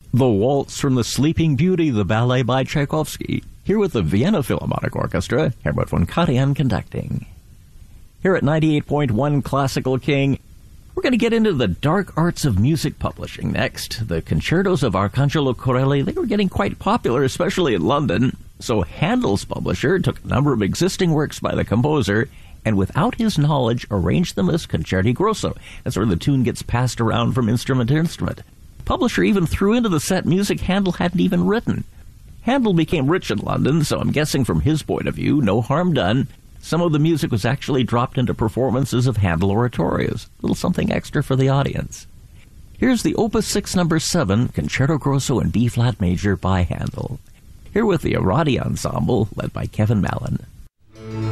The Waltz from the Sleeping Beauty, the ballet by Tchaikovsky. Here with the Vienna Philharmonic Orchestra, Herbert von Karajan conducting. Here at 98.1 Classical King, we're going to get into the dark arts of music publishing next. The concertos of Arcangelo Corelli, they were getting quite popular, especially in London. So Handel's publisher took a number of existing works by the composer and without his knowledge arranged them as concerti grosso. That's where the tune gets passed around from instrument to instrument. Publisher even threw into the set music Handel hadn't even written. Handel became rich in London, so I'm guessing from his point of view, no harm done. Some of the music was actually dropped into performances of Handel oratorios. A little something extra for the audience. Here's the Opus 6 No. 7, Concerto Grosso in B-flat major by Handel. Here with the Aradi Ensemble, led by Kevin Mallon.